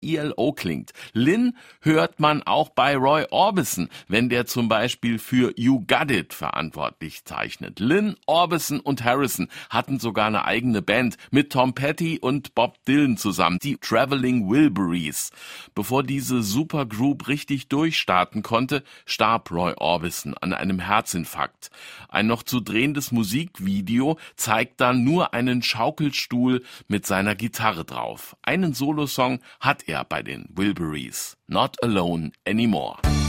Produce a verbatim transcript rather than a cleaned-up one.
E L O klingt. Lynn hört man auch bei Roy Orbison, wenn der zum Beispiel für You Got It verantwortlich zeichnet. Lynn, Orbison und Harrison hatten sogar eine eigene Band mit Tom Petty und Bob Dylan zusammen, die Traveling Wilburys. Bevor diese Supergroup richtig durchstarten konnte, starb Roy Orbison an einem Herzinfarkt. Ein noch zu drehendes Musikvideo zeigt dann nur einen Schaukelstuhl mit seiner Gitarre drauf. Einen Solosong hat er bei den Wilburys. Not Alone Anymore.